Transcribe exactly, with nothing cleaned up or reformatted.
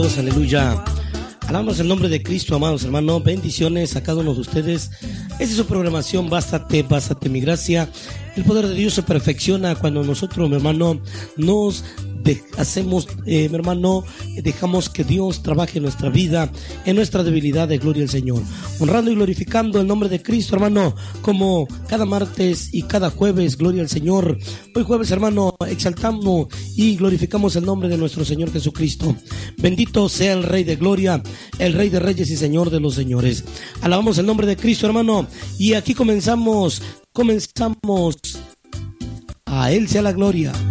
Aleluya. Alabamos el nombre de Cristo, amados hermanos. Bendiciones a cada uno de ustedes. Esta es su programación. Bástate, bástate mi gracia. El poder de Dios se perfecciona cuando nosotros, mi hermano, nos de, hacemos, eh, mi hermano, dejamos que Dios trabaje en nuestra vida, en nuestra debilidad, de gloria al Señor. Honrando y glorificando el nombre de Cristo, hermano, como cada martes y cada jueves, gloria al Señor. Hoy jueves, hermano, exaltamos y glorificamos el nombre de nuestro Señor Jesucristo. Bendito sea el Rey de Gloria, el Rey de Reyes y Señor de los Señores. Alabamos el nombre de Cristo, hermano, y aquí comenzamos, comenzamos. A Él sea la gloria.